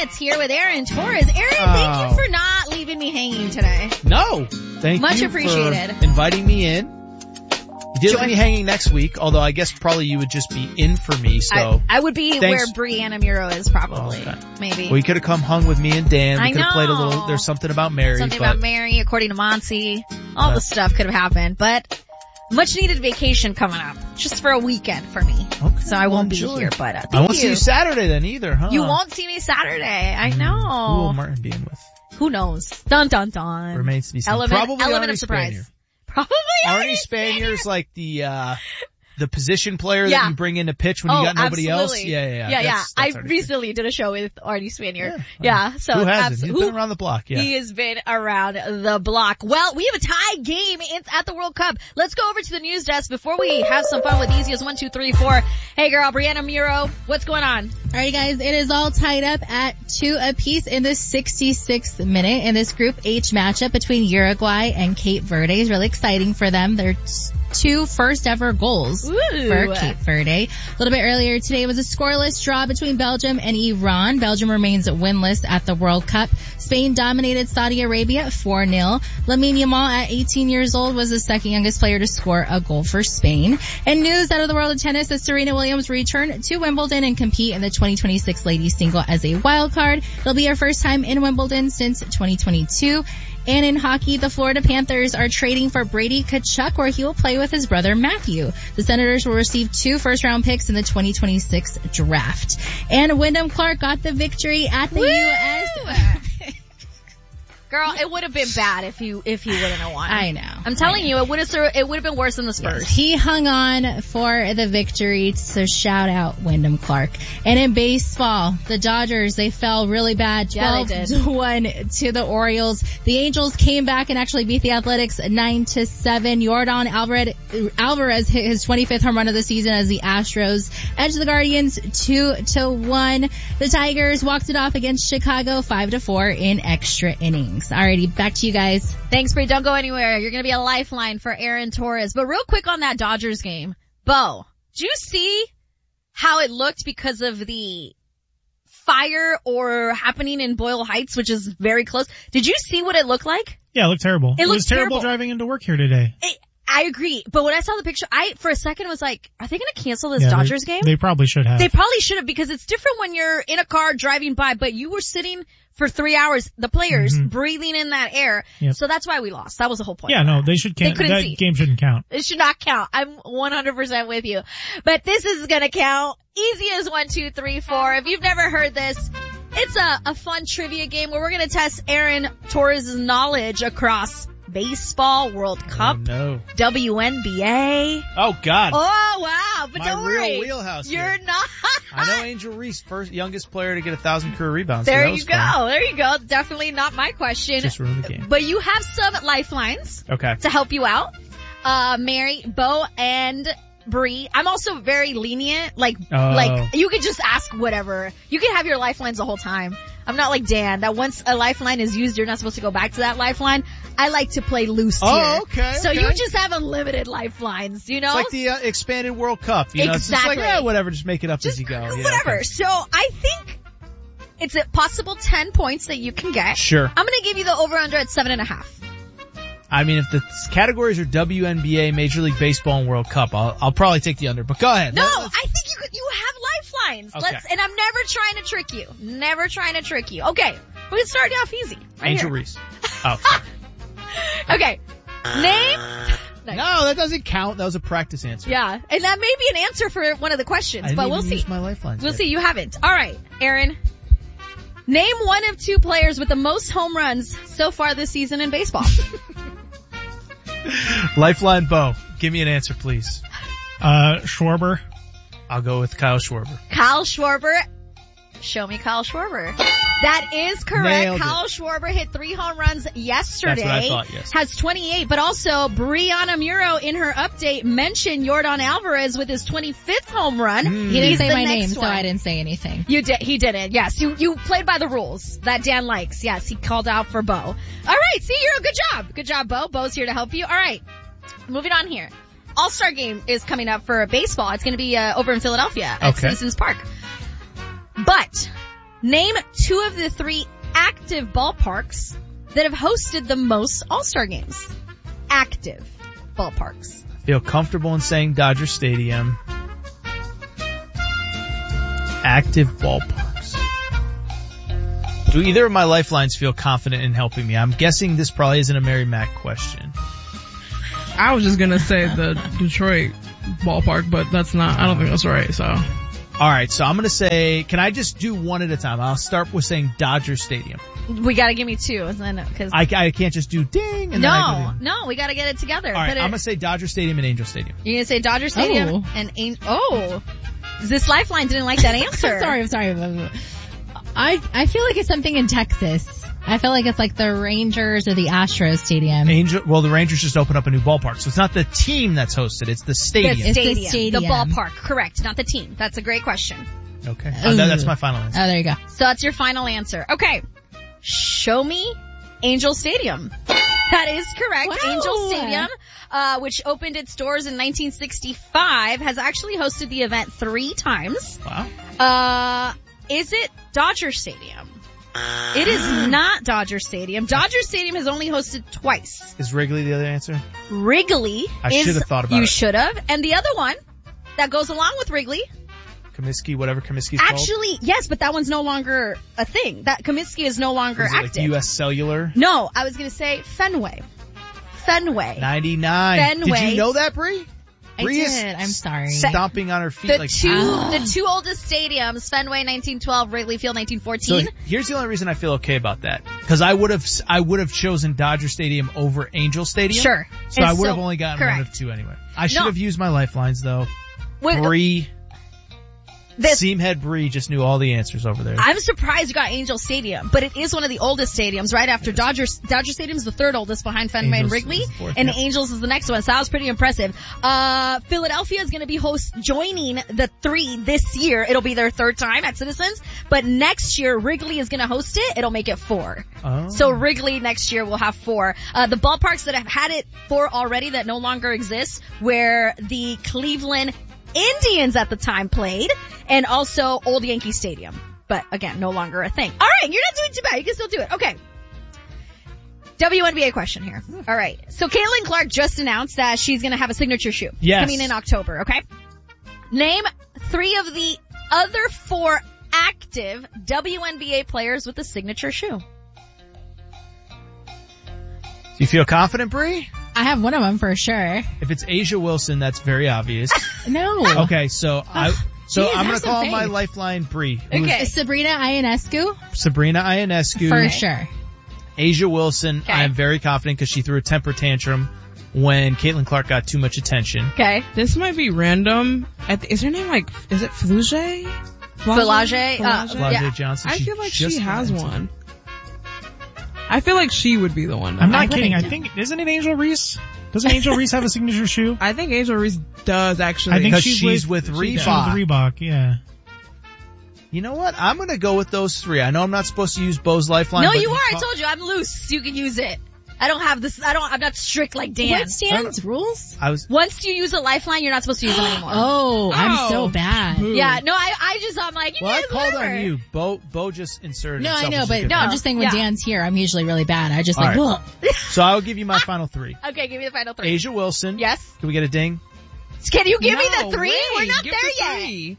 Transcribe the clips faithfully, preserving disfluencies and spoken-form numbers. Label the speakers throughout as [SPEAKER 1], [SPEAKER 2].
[SPEAKER 1] Minutes here with Aaron Torres. Aaron,
[SPEAKER 2] Oh.
[SPEAKER 1] thank you for not leaving me hanging today.
[SPEAKER 2] No, thank
[SPEAKER 1] Much
[SPEAKER 2] you
[SPEAKER 1] appreciated.
[SPEAKER 2] for inviting me in. You did leave me hanging next week, although I guess probably you would just be in for me, so.
[SPEAKER 1] I, I would be
[SPEAKER 2] Thanks.
[SPEAKER 1] where Brianna Muro is probably.
[SPEAKER 2] Oh, okay.
[SPEAKER 1] Maybe.
[SPEAKER 2] Well, you could have come hung with me and Dan. We
[SPEAKER 1] I
[SPEAKER 2] could have played a little,
[SPEAKER 1] know.
[SPEAKER 2] there's something about Mary,
[SPEAKER 1] Something
[SPEAKER 2] but
[SPEAKER 1] about Mary, according to Monty. All
[SPEAKER 2] Uh,
[SPEAKER 1] the stuff could have happened, but much needed vacation coming up. Just for a weekend for me.
[SPEAKER 2] Okay,
[SPEAKER 1] So I won't
[SPEAKER 2] well,
[SPEAKER 1] be
[SPEAKER 2] enjoy.
[SPEAKER 1] here, but uh, thank
[SPEAKER 2] I won't
[SPEAKER 1] you.
[SPEAKER 2] see you Saturday then either, huh?
[SPEAKER 1] You won't see me Saturday. I
[SPEAKER 2] Who
[SPEAKER 1] know.
[SPEAKER 2] will Martin be in with?
[SPEAKER 1] Who knows? Dun dun dun.
[SPEAKER 2] Remains to be seen.
[SPEAKER 1] Element,
[SPEAKER 2] Probably
[SPEAKER 1] element
[SPEAKER 2] Arnie
[SPEAKER 1] of surprise.
[SPEAKER 2] Spanier.
[SPEAKER 1] Probably
[SPEAKER 2] Arnie Spanier's like the, uh, the position player
[SPEAKER 1] Yeah.
[SPEAKER 2] that you bring in to pitch when
[SPEAKER 1] oh,
[SPEAKER 2] you got nobody
[SPEAKER 1] absolutely.
[SPEAKER 2] else. Yeah, yeah, yeah.
[SPEAKER 1] Yeah, yeah.
[SPEAKER 2] That's- that's
[SPEAKER 1] I
[SPEAKER 2] Arnie Spanier.
[SPEAKER 1] recently did a show with Arnie Spanier.
[SPEAKER 2] Yeah.
[SPEAKER 1] Yeah, so
[SPEAKER 2] Who hasn't?
[SPEAKER 1] abs-
[SPEAKER 2] He's
[SPEAKER 1] who-
[SPEAKER 2] been around the block, yeah.
[SPEAKER 1] He has been around the block. Well, we have a tie game at the World Cup. Let's go over to the news desk before we have some fun with Easy as one, two, three, four. Hey girl, Brianna Muro, what's going on?
[SPEAKER 3] Alright guys, it is all tied up at two apiece in the sixty-sixth minute in this Group H matchup between Uruguay and Cape Verde. Is really exciting for them. They're two first ever goals
[SPEAKER 1] Ooh.
[SPEAKER 3] for Cape Verde. A little bit earlier today was a scoreless draw between Belgium and Iran. Belgium remains winless at the World Cup. Spain dominated Saudi Arabia four nil. Lamine Yamal at eighteen years old was the second youngest player to score a goal for Spain. And news out of the world of tennis that Serena Williams returned to Wimbledon and compete in the twenty twenty-six ladies single as a wild card. It'll be her first time in Wimbledon since twenty twenty-two. And in hockey, the Florida Panthers are trading for Brady Tkachuk, where he will play with his brother Matthew. The Senators will receive two first-round picks in the twenty twenty-six draft. And Wyndham Clark got the victory at the
[SPEAKER 1] Woo!
[SPEAKER 3] U S
[SPEAKER 1] Girl, it would have been bad if you if he wouldn't have won.
[SPEAKER 3] I know.
[SPEAKER 1] I'm telling you, it would have it would have been worse than the Spurs.
[SPEAKER 3] Yes, he hung on for the victory, so shout out Wyndham Clark. And in baseball, the Dodgers, they fell really bad,
[SPEAKER 1] Yeah,
[SPEAKER 3] twelve
[SPEAKER 1] they did.
[SPEAKER 3] to one to the Orioles. The Angels came back and actually beat the Athletics nine to seven. Yordan Alvarez, Alvarez hit his twenty-fifth home run of the season as the Astros edged the Guardians two to one. The Tigers walked it off against Chicago five to four in extra innings. Alrighty, back to you guys.
[SPEAKER 1] Thanks, Bree. Don't go anywhere. You're going to be a lifeline for Aaron Torres. But real quick on that Dodgers game. Bo, did you see how it looked because of the fire or happening in Boyle Heights, which is very close? Did you see what it looked like?
[SPEAKER 4] Yeah, it looked terrible.
[SPEAKER 1] It
[SPEAKER 4] It,
[SPEAKER 1] looked
[SPEAKER 4] was terrible,
[SPEAKER 1] terrible.
[SPEAKER 4] driving into work here today.
[SPEAKER 1] It, I agree. But when I saw the picture, I, for a second was like, are they going to cancel this
[SPEAKER 4] Yeah, they-
[SPEAKER 1] Dodgers game?
[SPEAKER 4] They probably should have.
[SPEAKER 1] They probably should have, because it's different when you're in a car driving by, but you were sitting for three hours, the players,
[SPEAKER 4] Mhm.
[SPEAKER 1] breathing in that air.
[SPEAKER 4] Yep.
[SPEAKER 1] So that's why we lost. That was the whole point.
[SPEAKER 4] yeah, no, they should
[SPEAKER 1] They
[SPEAKER 4] can
[SPEAKER 1] couldn't
[SPEAKER 4] that
[SPEAKER 1] see.
[SPEAKER 4] game shouldn't count.
[SPEAKER 1] It should not count. I'm one hundred percent with you. But this is gonna count. Easy as one, two, three, four. If you've never heard this, it's a, a fun trivia game where we're gonna test Aaron Torres' knowledge across baseball, World Cup,
[SPEAKER 2] Oh, no.
[SPEAKER 1] W N B A.
[SPEAKER 2] Oh, God.
[SPEAKER 1] Oh wow, but
[SPEAKER 2] My
[SPEAKER 1] don't
[SPEAKER 2] real
[SPEAKER 1] worry.
[SPEAKER 2] wheelhouse
[SPEAKER 1] You're
[SPEAKER 2] here.
[SPEAKER 1] not.
[SPEAKER 2] I know Angel Reese, first youngest player to get a thousand career rebounds. so
[SPEAKER 1] There
[SPEAKER 2] that
[SPEAKER 1] you
[SPEAKER 2] was
[SPEAKER 1] go.
[SPEAKER 2] fun.
[SPEAKER 1] There you go. Definitely not my question.
[SPEAKER 2] Just ruined the game.
[SPEAKER 1] But you have some lifelines
[SPEAKER 2] Okay.
[SPEAKER 1] to help you out. Uh, Mary, Bo, and Bree. I'm also very lenient. Like,
[SPEAKER 2] Oh.
[SPEAKER 1] like, you could just ask whatever. You can have your lifelines the whole time. I'm not like Dan, that once a lifeline is used, you're not supposed to go back to that lifeline. I like to play loose here.
[SPEAKER 2] Oh, okay,
[SPEAKER 1] So
[SPEAKER 2] okay.
[SPEAKER 1] you just have unlimited lifelines, you know?
[SPEAKER 2] It's like the uh, expanded World Cup. You know, it's just
[SPEAKER 1] Exactly.
[SPEAKER 2] like, yeah, whatever, just make it up
[SPEAKER 1] just
[SPEAKER 2] as you go. Yeah,
[SPEAKER 1] whatever.
[SPEAKER 2] okay.
[SPEAKER 1] So I think it's a possible ten points that you can get.
[SPEAKER 2] Sure.
[SPEAKER 1] I'm gonna give you the over-under at seven and a half.
[SPEAKER 2] I mean, if the categories are W N B A, Major League Baseball, and World Cup, I'll, I'll probably take the under. But go ahead.
[SPEAKER 1] No,
[SPEAKER 2] Let-
[SPEAKER 1] I
[SPEAKER 2] let's-
[SPEAKER 1] think you could, you have lifelines.
[SPEAKER 2] Okay.
[SPEAKER 1] Let's, and I'm never trying to trick you. Never trying to trick you. Okay. We can start off easy. Right
[SPEAKER 2] Angel
[SPEAKER 1] here.
[SPEAKER 2] Reese. Oh, sorry.
[SPEAKER 1] Okay. Name.
[SPEAKER 2] No, that doesn't count. That was a practice answer.
[SPEAKER 1] Yeah. And that may be an answer for one of the questions,
[SPEAKER 2] I didn't
[SPEAKER 1] but
[SPEAKER 2] even
[SPEAKER 1] we'll see.
[SPEAKER 2] use my lifelines
[SPEAKER 1] We'll
[SPEAKER 2] yet.
[SPEAKER 1] see. You haven't. All right, Aaron. Name one of two players with the most home runs so far this season in baseball.
[SPEAKER 2] Lifeline Bo. Give me an answer, please.
[SPEAKER 4] Uh, Schwarber.
[SPEAKER 2] I'll go with Kyle Schwarber.
[SPEAKER 1] Kyle Schwarber. Show me Kyle Schwarber. That is correct.
[SPEAKER 2] Nailed
[SPEAKER 1] Kyle
[SPEAKER 2] it.
[SPEAKER 1] Schwarber hit three home runs yesterday.
[SPEAKER 2] That's what I thought, yes.
[SPEAKER 1] Has twenty-eight, but also Brianna Muro in her update mentioned Yordan Alvarez with his twenty-fifth home run.
[SPEAKER 2] Mm.
[SPEAKER 3] He didn't
[SPEAKER 1] He's
[SPEAKER 3] say
[SPEAKER 1] the
[SPEAKER 3] my
[SPEAKER 1] next
[SPEAKER 3] name, so
[SPEAKER 1] one.
[SPEAKER 3] I didn't say anything.
[SPEAKER 1] You did, he didn't. Yes, you, you played by the rules that Dan likes. Yes, he called out for Bo. All right, see, you're a good job. Good job, Bo. Bo's here to help you. All right, moving on here. All-Star game is coming up for baseball. It's going to be uh, over in Philadelphia at
[SPEAKER 2] Okay.
[SPEAKER 1] Citizens Park. But Name two of the three active ballparks that have hosted the most All-Star games. Active ballparks.
[SPEAKER 2] I feel comfortable in saying Dodger Stadium. Active ballparks. Do either of my lifelines feel confident in helping me? I'm guessing this probably isn't a Mary Mac question.
[SPEAKER 5] I was just gonna say the Detroit ballpark, but that's not, I don't think that's right, so.
[SPEAKER 2] Alright, so I'm gonna say, can I just do one at a time? I'll start with saying Dodger Stadium.
[SPEAKER 1] We gotta give me two, cause
[SPEAKER 2] I, I can't just do ding and
[SPEAKER 1] no,
[SPEAKER 2] then I go ding.
[SPEAKER 1] no, we gotta get it together.
[SPEAKER 2] Alright,
[SPEAKER 1] Put it,
[SPEAKER 2] I'm gonna say Dodger Stadium and Angel Stadium.
[SPEAKER 1] You're gonna say Dodger Stadium
[SPEAKER 3] Oh.
[SPEAKER 1] and Angel, oh. This lifeline didn't like that answer.
[SPEAKER 3] I'm sorry, I'm sorry. I, I feel like it's something in Texas. I feel like it's like the Rangers or the Astros stadium.
[SPEAKER 2] Angel, well, the Rangers just opened up a new ballpark, so it's not the team that's hosted, it's the stadium.
[SPEAKER 1] The
[SPEAKER 3] It's the
[SPEAKER 1] stadium,
[SPEAKER 3] stadium.
[SPEAKER 1] the ballpark, correct, not the team. That's a great question.
[SPEAKER 2] Okay, uh, that, that's my final answer.
[SPEAKER 3] Oh, there you go.
[SPEAKER 1] So that's your final answer. Okay. Show me Angel Stadium. That is correct.
[SPEAKER 3] Wow.
[SPEAKER 1] Angel Stadium, uh, which opened its doors in nineteen sixty-five, has actually hosted the event three times.
[SPEAKER 2] Wow.
[SPEAKER 1] Uh, is it Dodger Stadium? It is not Dodger Stadium. Dodger Stadium has only hosted twice.
[SPEAKER 2] Is Wrigley the other answer?
[SPEAKER 1] Wrigley
[SPEAKER 2] I
[SPEAKER 1] is,
[SPEAKER 2] should have thought about
[SPEAKER 1] you
[SPEAKER 2] it.
[SPEAKER 1] should have. And the other one that goes along with Wrigley,
[SPEAKER 2] Comiskey, whatever Comiskey's called.
[SPEAKER 1] actually, yes, but that one's no longer a thing. That Comiskey is no longer
[SPEAKER 2] Is it like
[SPEAKER 1] active.
[SPEAKER 2] U S Cellular?
[SPEAKER 1] No, I was gonna say Fenway. Fenway.
[SPEAKER 2] ninety-nine.
[SPEAKER 1] Fenway.
[SPEAKER 2] Did you know that, Bree?
[SPEAKER 3] I
[SPEAKER 2] Bree is
[SPEAKER 3] did. I'm sorry.
[SPEAKER 2] stomping on her feet
[SPEAKER 1] The
[SPEAKER 2] like
[SPEAKER 1] two,
[SPEAKER 3] Ah.
[SPEAKER 1] the two oldest stadiums, Fenway nineteen twelve, Wrigley Field nineteen
[SPEAKER 2] So
[SPEAKER 1] fourteen.
[SPEAKER 2] here's the only reason I feel okay about that. Cause I would have, I would have chosen Dodger Stadium over Angel Stadium.
[SPEAKER 1] Sure.
[SPEAKER 2] So
[SPEAKER 1] And
[SPEAKER 2] I would
[SPEAKER 1] so-
[SPEAKER 2] have only gotten
[SPEAKER 1] correct.
[SPEAKER 2] one of two anyway. I should
[SPEAKER 1] No.
[SPEAKER 2] have used my lifelines though.
[SPEAKER 1] Wait,
[SPEAKER 2] Bree,
[SPEAKER 1] this-
[SPEAKER 2] Seamhead Bree just knew all the answers over there.
[SPEAKER 1] I'm surprised you got Angel Stadium, but it is one of the oldest stadiums right after Dodger. Dodger Stadium's the third oldest behind Fenway and
[SPEAKER 2] Angels
[SPEAKER 1] Wrigley,
[SPEAKER 2] is the fourth,
[SPEAKER 1] and
[SPEAKER 2] yep.
[SPEAKER 1] Angels is the next one. So that was pretty impressive. Uh, Philadelphia is going to be host joining the three this year. It'll be their third time at Citizens, but next year Wrigley is going to host it. It'll make it four.
[SPEAKER 2] Oh.
[SPEAKER 1] So Wrigley next year will have four. Uh, the ballparks that have had it four already that no longer exist, where the Cleveland Indians at the time played, and also Old Yankee Stadium. But again, no longer a thing. Alright, you're not doing too bad. You can still do it. Okay. W N B A question here. Alright. So Caitlin Clark just announced that she's gonna have a signature shoe.
[SPEAKER 2] Yes.
[SPEAKER 1] Coming in October, okay? Name three of the other four active W N B A players with a signature shoe.
[SPEAKER 2] Do you feel confident, Bree?
[SPEAKER 3] I have one of them for sure.
[SPEAKER 2] If it's Asia Wilson, that's very obvious.
[SPEAKER 3] No.
[SPEAKER 2] Okay, so I, so
[SPEAKER 3] Geez,
[SPEAKER 2] I'm gonna
[SPEAKER 3] have some
[SPEAKER 2] call
[SPEAKER 3] faith.
[SPEAKER 2] my lifeline Bree. who's
[SPEAKER 1] Okay.
[SPEAKER 3] Sabrina Ionescu?
[SPEAKER 2] Sabrina Ionescu.
[SPEAKER 3] For sure.
[SPEAKER 2] Asia Wilson,
[SPEAKER 1] Okay.
[SPEAKER 2] I am very confident because she threw a temper tantrum when Caitlin Clark got too much attention.
[SPEAKER 1] Okay.
[SPEAKER 5] This might be random. I th- is her name like, is it Flauge?
[SPEAKER 1] Filage, uh,
[SPEAKER 2] Flauge
[SPEAKER 1] yeah.
[SPEAKER 2] Johnson.
[SPEAKER 5] I feel like
[SPEAKER 2] just
[SPEAKER 5] she has
[SPEAKER 2] got into-
[SPEAKER 5] one. I feel like she would be the one.
[SPEAKER 4] I'm not
[SPEAKER 5] I,
[SPEAKER 4] kidding. I think, isn't it Angel Reese? Doesn't Angel Reese have a signature shoe?
[SPEAKER 5] I think Angel Reese does actually.
[SPEAKER 4] I think
[SPEAKER 2] Because
[SPEAKER 4] she's,
[SPEAKER 2] she's
[SPEAKER 4] with,
[SPEAKER 2] with
[SPEAKER 4] she's
[SPEAKER 2] Reebok.
[SPEAKER 4] with Reebok, yeah.
[SPEAKER 2] You know what? I'm gonna go with those three. I know I'm not supposed to use Bo's lifeline.
[SPEAKER 1] No,
[SPEAKER 2] but
[SPEAKER 1] you are. I told you. I'm loose. You can use it. I don't have this. I don't, I'm not strict like Dan.
[SPEAKER 3] What's Dan's rules?
[SPEAKER 2] I was.
[SPEAKER 1] Once you use a lifeline, you're not supposed to use them anymore.
[SPEAKER 3] Oh, I'm so
[SPEAKER 5] Oh,
[SPEAKER 3] bad.
[SPEAKER 5] boo.
[SPEAKER 1] Yeah, no, I, I just, I'm like,
[SPEAKER 2] Well, I
[SPEAKER 1] yeah,
[SPEAKER 2] called
[SPEAKER 1] whatever.
[SPEAKER 2] on you. Bo, Bo just inserted.
[SPEAKER 3] No, I
[SPEAKER 2] himself,
[SPEAKER 3] know,
[SPEAKER 2] which is
[SPEAKER 3] but
[SPEAKER 2] good.
[SPEAKER 3] no, I'm just saying when
[SPEAKER 1] Yeah.
[SPEAKER 3] Dan's here, I'm usually really bad. I just
[SPEAKER 2] All
[SPEAKER 3] like,
[SPEAKER 2] right.
[SPEAKER 3] ugh.
[SPEAKER 2] So I'll give you my final three.
[SPEAKER 1] Okay, give me the final three.
[SPEAKER 2] Asia Wilson.
[SPEAKER 1] Yes.
[SPEAKER 2] Can we get a ding?
[SPEAKER 1] Can you give me
[SPEAKER 5] No,
[SPEAKER 1] the three?
[SPEAKER 5] wait,
[SPEAKER 1] We're not
[SPEAKER 5] give
[SPEAKER 1] there
[SPEAKER 5] the
[SPEAKER 1] yet.
[SPEAKER 5] three.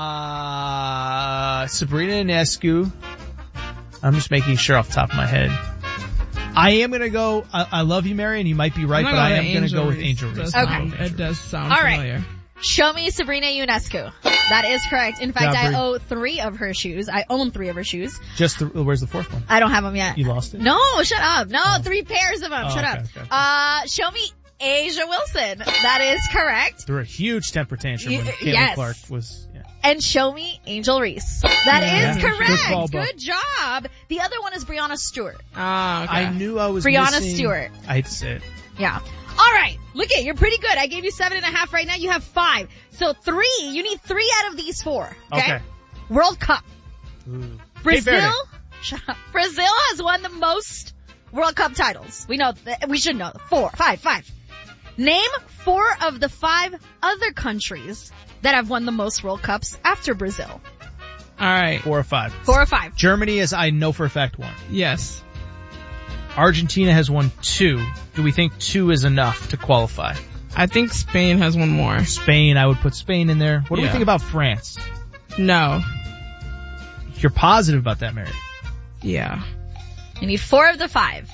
[SPEAKER 2] Uh, Sabrina Ionescu. I'm just making sure off the top of my head. I am gonna go. I, I love you, Mary, and you might be right,
[SPEAKER 5] I'm
[SPEAKER 2] but
[SPEAKER 5] gonna
[SPEAKER 2] I
[SPEAKER 5] go
[SPEAKER 2] am
[SPEAKER 5] with
[SPEAKER 2] gonna
[SPEAKER 5] Angel
[SPEAKER 2] go with
[SPEAKER 5] Reese.
[SPEAKER 2] Angel Reese.
[SPEAKER 5] Does
[SPEAKER 1] Okay.
[SPEAKER 5] sound- It does sound
[SPEAKER 1] All right.
[SPEAKER 5] familiar.
[SPEAKER 1] Show me Sabrina Ionescu. That is correct. In fact,
[SPEAKER 2] Yeah,
[SPEAKER 1] I
[SPEAKER 2] Brie.
[SPEAKER 1] owe three of her shoes. I own three of her shoes.
[SPEAKER 2] Just the, where's the fourth one?
[SPEAKER 1] I don't have them yet.
[SPEAKER 2] You lost it.
[SPEAKER 1] No, shut up. No, three pairs of them.
[SPEAKER 2] Oh,
[SPEAKER 1] shut
[SPEAKER 2] okay,
[SPEAKER 1] up.
[SPEAKER 2] okay, okay.
[SPEAKER 1] Uh, show me Asia Wilson. That is correct.
[SPEAKER 2] Threw a huge temper tantrum when
[SPEAKER 1] You-
[SPEAKER 2] Caitlin
[SPEAKER 1] yes.
[SPEAKER 2] Clark was. Yeah.
[SPEAKER 1] And show me Angel Reese. That is
[SPEAKER 2] Yeah.
[SPEAKER 1] correct.
[SPEAKER 2] Good call, Bo.
[SPEAKER 1] Good job. The other one is Brianna Stewart.
[SPEAKER 5] Ah, okay.
[SPEAKER 2] I knew I was
[SPEAKER 1] Brianna
[SPEAKER 2] missing.
[SPEAKER 1] Stewart.
[SPEAKER 2] I hate to say it.
[SPEAKER 1] Yeah. All right. Look at, you're pretty good. I gave you seven and a half right now. You have five. So three, you need three out of these four. Okay.
[SPEAKER 2] Okay.
[SPEAKER 1] World Cup.
[SPEAKER 2] Ooh. Cape
[SPEAKER 1] Brazil,
[SPEAKER 2] Verde.
[SPEAKER 1] shut up. Brazil has won the most World Cup titles. We know, th- we should know. Four, five, five. Name four of the five other countries that have won the most World Cups after Brazil.
[SPEAKER 5] Alright.
[SPEAKER 2] Four or five.
[SPEAKER 1] Four or five.
[SPEAKER 2] Germany, as I know for a fact, won.
[SPEAKER 5] Yes.
[SPEAKER 2] Argentina has won two. Do we think two is enough to qualify?
[SPEAKER 5] I think Spain has one more.
[SPEAKER 2] Spain, I would put Spain in there. What do
[SPEAKER 5] Yeah.
[SPEAKER 2] we think about France?
[SPEAKER 5] No.
[SPEAKER 2] You're positive about that, Mary?
[SPEAKER 5] Yeah.
[SPEAKER 1] You need four of the five.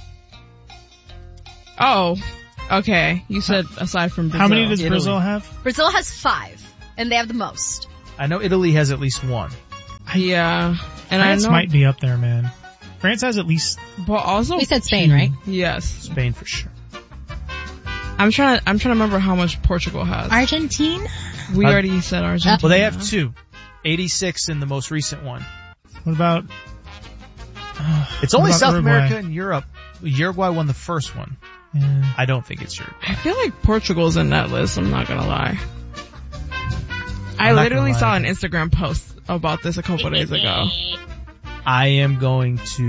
[SPEAKER 5] Oh. Okay. You said aside from Brazil.
[SPEAKER 4] How many does
[SPEAKER 2] Italy.
[SPEAKER 4] Brazil have?
[SPEAKER 1] Brazil has five, and they have the most.
[SPEAKER 2] I know Italy has at least one.
[SPEAKER 5] Yeah. And
[SPEAKER 4] France
[SPEAKER 5] I know.
[SPEAKER 4] might be up there, man. France has at least.
[SPEAKER 5] But also.
[SPEAKER 3] We said Spain, right?
[SPEAKER 5] Yes.
[SPEAKER 2] Spain for sure.
[SPEAKER 5] I'm trying. I'm trying to remember how much Portugal has.
[SPEAKER 3] Argentina?
[SPEAKER 5] we
[SPEAKER 2] Uh,
[SPEAKER 5] already said Argentina.
[SPEAKER 2] Well, they have two. eighty-six in the most recent one.
[SPEAKER 4] What about?
[SPEAKER 2] It's
[SPEAKER 4] What
[SPEAKER 2] only
[SPEAKER 4] about
[SPEAKER 2] South
[SPEAKER 4] Uruguay?
[SPEAKER 2] America and Europe. Uruguay won the first one.
[SPEAKER 4] Yeah.
[SPEAKER 2] I don't think it's Uruguay.
[SPEAKER 5] I feel like Portugal's in that list. I'm not gonna lie. I
[SPEAKER 2] I'm not
[SPEAKER 5] literally
[SPEAKER 2] gonna
[SPEAKER 5] saw
[SPEAKER 2] lie.
[SPEAKER 5] an Instagram post about this a couple days ago.
[SPEAKER 2] I am going to